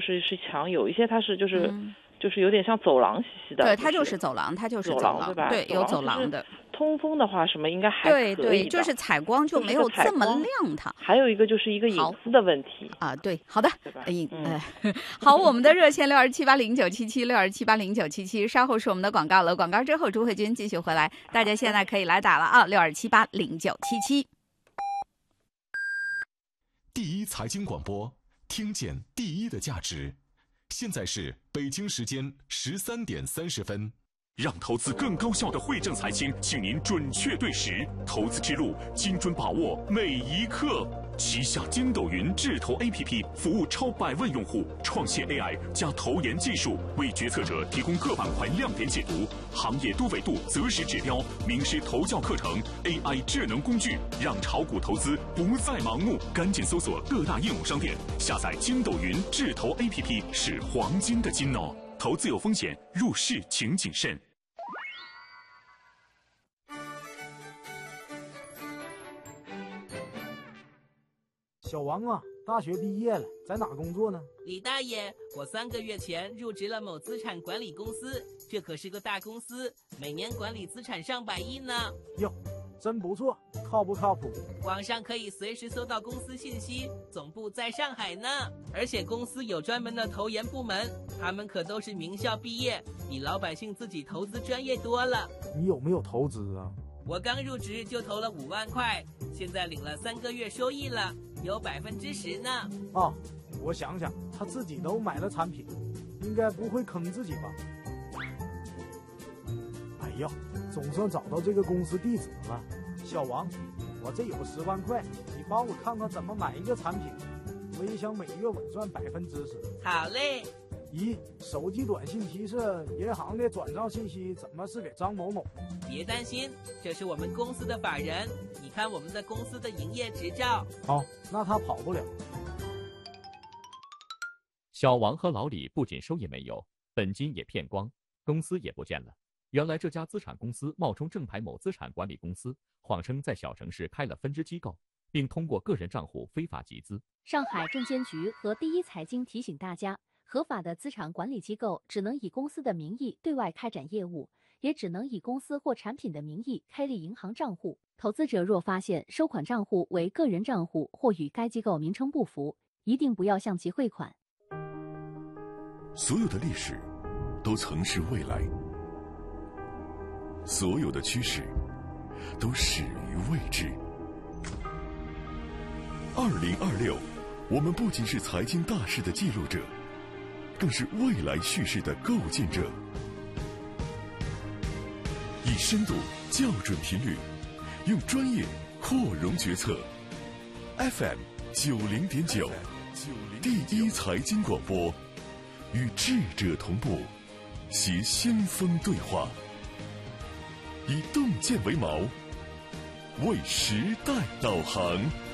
是墙，有一些它是就是有点像走廊兮的。 对，它就是走廊，它就是走廊， 对吧？ 对，有走廊的。 通风的话，什么应该还可以的。 对，就是采光就没有这么亮堂。 还有一个就是一个隐私的问题啊。对，好的， 对吧？ 好，我们的热线62780977，62780977，稍后是我们的广告了。广告之后，朱慧君继续回来，大家现在可以来打了啊，62780977。 第一财经广播，听见第一的价值。现在是北京时间13点30分。 让投资更高效的惠正财经，请您准确对时，投资之路精准把握每一刻。旗下筋斗云智投 APP 服务超100万用户，创现 AI 加投研技术，为决策者提供各板块亮点解读、行业多维度择时指标、名师投教课程、AI 智能工具，让炒股投资不再盲目。赶紧搜索各大应用商店，下载筋斗云智投 APP， 是黄金的金哦。投资有风险，入市请谨慎。 小王啊，大学毕业了，在哪工作呢？ 李大爷，我3个月前入职了某资产管理公司，这可是个大公司，每年管理资产上百亿呢。 哟，真不错，靠不靠谱？ 网上可以随时搜到公司信息，总部在上海呢。而且公司有专门的投研部门，他们可都是名校毕业，比老百姓自己投资专业多了。 你有没有投资啊？ 我刚入职就投了5万块，现在领了3个月收益了，有10%呢。 哦，我想想，他自己都买了产品，应该不会坑自己吧？哎呀，总算找到这个公司地址了。小王，我这有10万块，你帮我看看怎么买一个产品，我也想每月稳赚10%。 好嘞。 咦，手机短信提示银行的转账信息怎么是给张某某？ 别担心，这是我们公司的法人，你看我们的公司的营业执照。 好，那他跑不了。 小王和老李不仅收益没有，本金也骗光，公司也不见了。原来这家资产公司冒充正牌某资产管理公司，谎称在小城市开了分支机构，并通过个人账户非法集资。 上海证监局和第一财经提醒大家，合法的资产管理机构只能以公司的名义对外开展业务，也只能以公司或产品的名义开立银行账户。投资者若发现收款账户为个人账户或与该机构名称不符，一定不要向其汇款。 所有的历史都曾是未来，所有的趋势都始于未知。2026，我们不仅是财经大事的记录者，更是未来叙事的构建者。以深度校准频率，用专业扩容决策。FM 90.9，第一财经广播，与智者同步，携先锋对话，以洞见为锚，为时代导航。